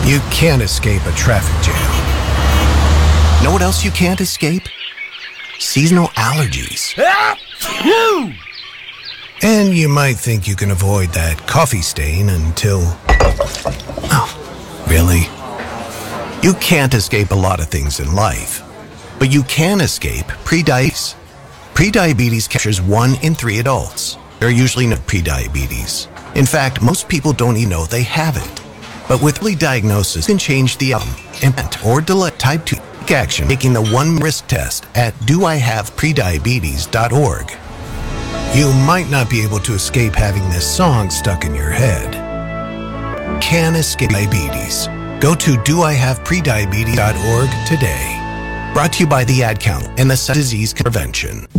You can't escape a traffic jam. Know what else you can't escape? Seasonal allergies. And you might think you can avoid that coffee stain until... Oh, really? You can't escape a lot of things in life, but you can escape prediabetes. Prediabetes captures 1 in 3 adults. There are usually no prediabetes. In fact, most people don't even know they have it. But with early diagnosis, you can change the impact or delay type 2 action, taking the 1 risk test at doihaveprediabetes.org. You might not be able to escape having this song stuck in your head. Can escape diabetes. Go to doihaveprediabetes.org today. Brought to you by the Ad Council and the Disease Prevention.